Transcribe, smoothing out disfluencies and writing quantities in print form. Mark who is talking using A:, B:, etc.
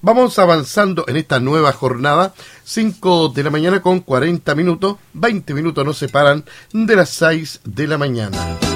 A: Vamos avanzando en esta nueva jornada, 5 de la mañana con 40 minutos, 20 minutos nos separan de las 6 de la mañana.